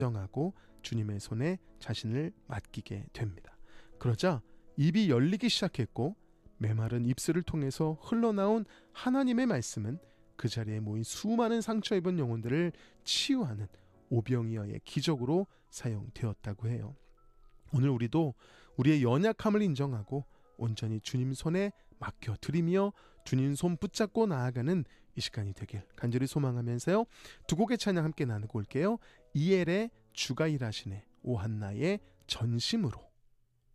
인정하고 주님의 손에 자신을 맡기게 됩니다. 그러자 입이 열리기 시작했고 메마른 입술을 통해서 흘러나온 하나님의 말씀은 그 자리에 모인 수많은 상처 입은 영혼들을 치유하는 오병이어의 기적으로 사용되었다고 해요. 오늘 우리도 우리의 연약함을 인정하고 온전히 주님 손에 맡겨드리며 주님 손 붙잡고 나아가는 이 시간이 되길 간절히 소망하면서요. 두 곡의 찬양 함께 나누고 올게요. 이엘의 주가 일하시네, 오한나의 전심으로.